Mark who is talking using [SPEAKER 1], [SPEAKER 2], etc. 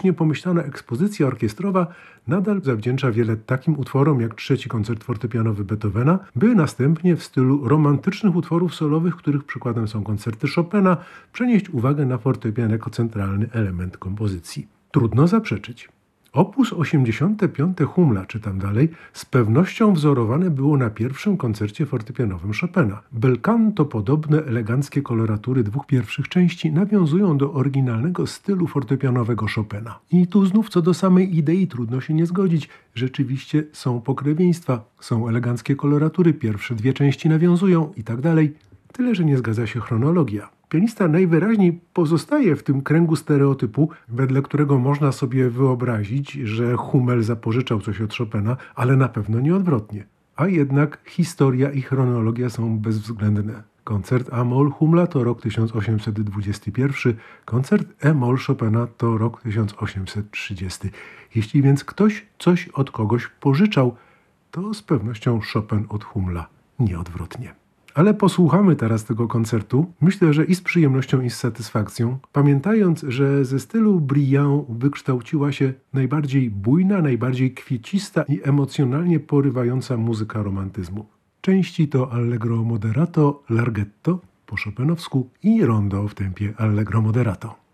[SPEAKER 1] właśnie pomyślana ekspozycja orkiestrowa nadal zawdzięcza wiele takim utworom jak trzeci koncert fortepianowy Beethovena, by następnie w stylu romantycznych utworów solowych, których przykładem są koncerty Chopina, przenieść uwagę na fortepian jako centralny element kompozycji. Trudno zaprzeczyć. Opus 85 Hummla, czytam dalej, z pewnością wzorowane było na pierwszym koncercie fortepianowym Chopina. Bel canto podobne eleganckie koloratury dwóch pierwszych części nawiązują do oryginalnego stylu fortepianowego Chopina. I tu znów co do samej idei trudno się nie zgodzić. Rzeczywiście są pokrewieństwa, są eleganckie koloratury, pierwsze dwie części nawiązują i tak dalej. Tyle, że nie zgadza się chronologia. Pianista najwyraźniej pozostaje w tym kręgu stereotypu, wedle którego można sobie wyobrazić, że Hummel zapożyczał coś od Chopina, ale na pewno nie odwrotnie. A jednak historia i chronologia są bezwzględne. Koncert A-moll Hummla to rok 1821, koncert E-moll Chopina to rok 1830. Jeśli więc ktoś coś od kogoś pożyczał, to z pewnością Chopin od Hummla, nie odwrotnie. Ale posłuchamy teraz tego koncertu, myślę, że i z przyjemnością, i z satysfakcją, pamiętając, że ze stylu Brillant wykształciła się najbardziej bujna, najbardziej kwiecista i emocjonalnie porywająca muzyka romantyzmu. Części to Allegro moderato, Larghetto po chopinowsku i rondo w tempie Allegro moderato.